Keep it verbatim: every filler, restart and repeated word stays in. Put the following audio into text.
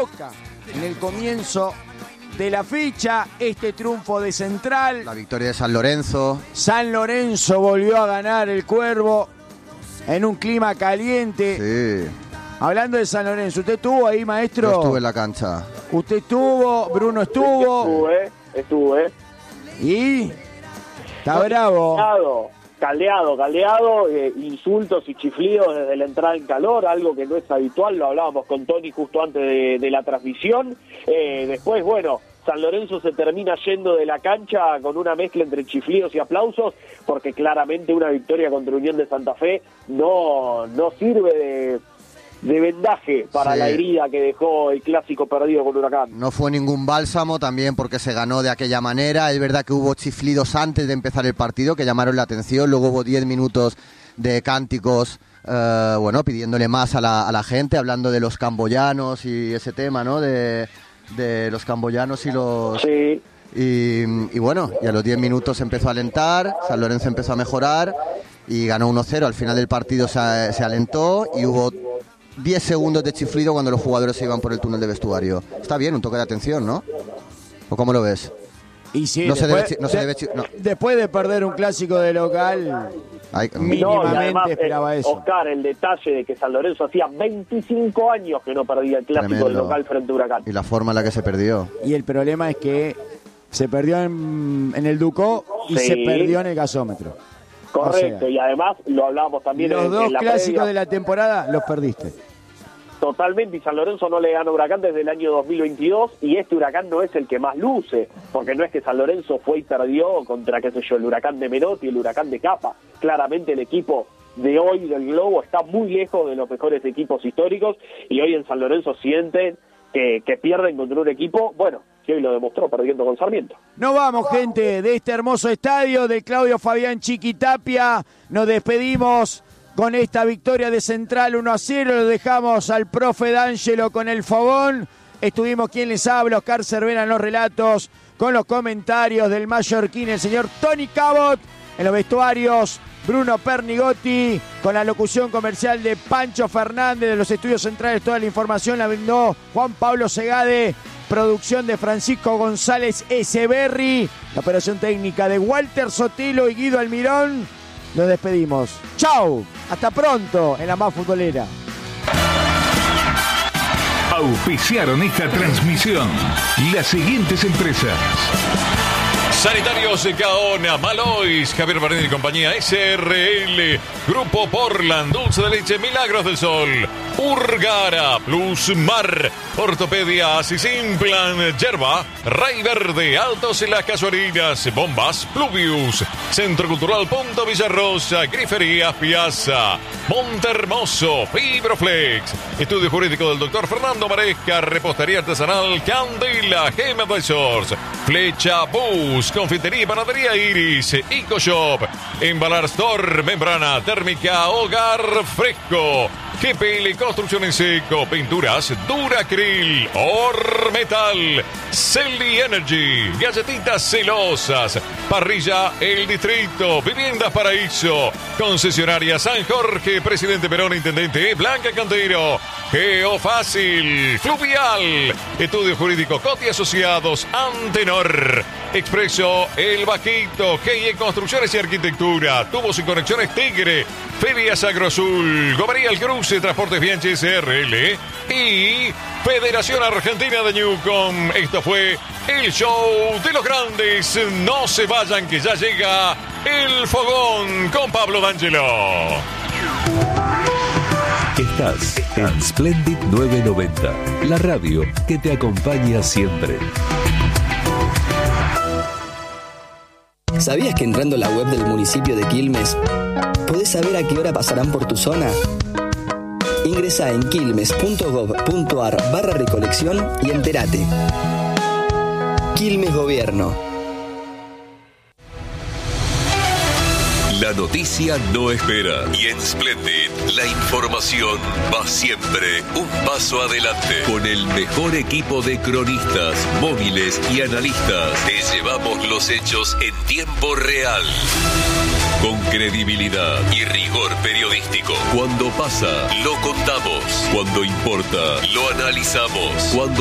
En el comienzo de la fecha, este triunfo de Central. La victoria de San Lorenzo. San Lorenzo volvió a ganar el Cuervo en un clima caliente. Sí. Hablando de San Lorenzo, ¿usted estuvo ahí, maestro? Yo estuve en la cancha. Usted estuvo, Bruno estuvo. Estuve, estuve. ¿Y? Está bravo. Caldeado, caldeado, caldeado eh, insultos y chiflidos desde la entrada en calor, algo que no es habitual, lo hablábamos con Tony justo antes de, de la transmisión. Eh, después, bueno, San Lorenzo se termina yendo de la cancha con una mezcla entre chiflidos y aplausos, porque claramente una victoria contra Unión de Santa Fe no, no sirve de... de vendaje para sí. la herida que dejó el clásico perdido con Huracán. No fue ningún bálsamo también porque se ganó de aquella manera. Es verdad que hubo chiflidos antes de empezar el partido que llamaron la atención. Luego hubo diez minutos de cánticos, eh, bueno, pidiéndole más a la, a la gente, hablando de los camboyanos y ese tema, ¿no? De, de los camboyanos y los... Sí. Y, y bueno, y a los diez minutos empezó a alentar, San Lorenzo empezó a mejorar y ganó uno cero. Al final del partido se, se alentó y hubo diez segundos de chiflido cuando los jugadores se iban por el túnel de vestuario. Está bien, un toque de atención, ¿no? ¿O cómo lo ves? Y sí, no después, se debe, no se debe, no. después de perder un clásico de local, Ay, mínimamente no, además, esperaba eso. Oscar, el detalle de que San Lorenzo hacía veinticinco años que no perdía el clásico Tremendo. del local frente a Huracán. Y la forma en la que se perdió. Y el problema es que se perdió en, en el Ducó y sí. se perdió en el gasómetro. Correcto, o sea, y además lo hablábamos también los en, dos en la clásicos previa. de la temporada los perdiste. Totalmente, y San Lorenzo no le gana a Huracán desde el año dos mil veintidós, y este Huracán no es el que más luce, porque no es que San Lorenzo fue y perdió contra, qué sé yo, el Huracán de Menotti, el Huracán de Capa. Claramente el equipo de hoy del Globo está muy lejos de los mejores equipos históricos, y hoy en San Lorenzo sienten que, que pierden contra un equipo, bueno, que hoy lo demostró perdiendo con Sarmiento. Nos vamos, gente, de este hermoso estadio de Claudio Fabián Chiquitapia. Nos despedimos con esta victoria de Central uno a cero. Lo dejamos al profe D'Angelo con el fogón. Estuvimos quien les habla, Oscar Cervera en los relatos, con los comentarios del mallorquín, el señor Tony Cabot. En los vestuarios, Bruno Pernigotti, con la locución comercial de Pancho Fernández de los estudios centrales. Toda la información la brindó Juan Pablo Segade. Producción de Francisco González Echeverri. La operación técnica de Walter Sotelo y Guido Almirón. Nos despedimos. ¡Chau! Hasta pronto en la más futbolera. Auspiciaron esta transmisión las siguientes empresas: Sanitarios Gaona, Malois, Javier Bardini y compañía, S R L, Grupo Portland, Dulce de Leche, Milagros del Sol, Urgara, Plus Mar, Ortopedia, Asisimplan, Yerba, Ray Verde, Altos en las Casuarinas, Bombas, Pluvius, Centro Cultural Punto Villarrosa, Griferías Piazza, Montermoso, Fibroflex, Estudio Jurídico del doctor Fernando Maresca, Repostería Artesanal, Candela, Game Advisors, Flecha Bus, Confitería y Panadería Iris, EcoShop, Embalar Store, Membrana Térmica, Hogar Fresco, G P L Construcción en Seco, Pinturas Duracril, Ormetal, Celi Energy, Galletitas Celosas, Parrilla El Distrito, Viviendas Paraíso, Concesionaria San Jorge, Presidente Perón, Intendente Blanca Cantero, Geofácil, Fluvial, Estudio Jurídico Coti Asociados, Antenor, Expreso El Vaquito, G I E Construcciones y Arquitectura, Tubos y Conexiones Tigre, Ferias Agroazul, Gomería El Cruce, Transportes Bianchi S R L y Federación Argentina de Newcom. Esto fue el show de los grandes. No se vayan, que ya llega el fogón con Pablo D'Angelo. Estás en Splendid nueve noventa, la radio que te acompaña siempre. ¿Sabías que entrando a la web del municipio de Quilmes podés saber a qué hora pasarán por tu zona? Ingresá en quilmes.gov.ar barra recolección y entérate. Quilmes Gobierno. La noticia no espera y en Splendid la información va siempre un paso adelante. Con el mejor equipo de cronistas, móviles y analistas, te llevamos los hechos en tiempo real. con credibilidad y rigor periodístico. Cuando pasa, lo contamos. Cuando importa, lo analizamos. Cuando